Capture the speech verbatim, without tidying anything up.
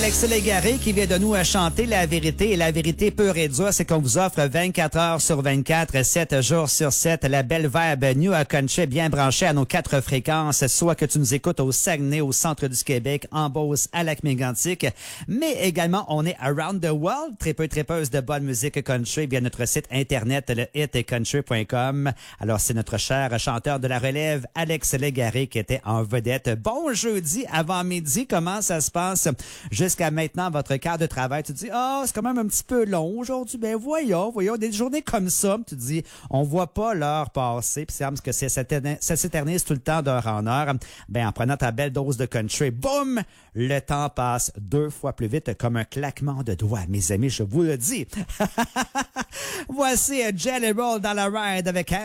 Alex Légaré qui vient de nous chanter la vérité. Et la vérité pure et dure, c'est qu'on vous offre vingt-quatre heures sur vingt-quatre, sept jours sur sept, la belle vibe New Country bien branchée à nos quatre fréquences, soit que tu nous écoutes au Saguenay, au centre du Québec, en Beauce, à Lac-Mégantic, mais également on est around the world, tripeux tripeuse de bonne musique country via notre site internet, le hit country point com. Alors c'est notre cher chanteur de la relève, Alex Légaré, qui était en vedette. Bon jeudi avant midi, comment ça se passe jusqu'à maintenant votre quart de travail? Tu te dis, ah, oh, c'est quand même un petit peu long aujourd'hui. Ben voyons, voyons, des journées comme ça, tu te dis, on voit pas l'heure passer, puis c'est parce que c'est, ça s'éternise tout le temps d'heure en heure. Ben en prenant ta belle dose de country, boum, le temps passe deux fois plus vite comme un claquement de doigts, mes amis, je vous le dis. Voici Jelly Roll dans la ride avec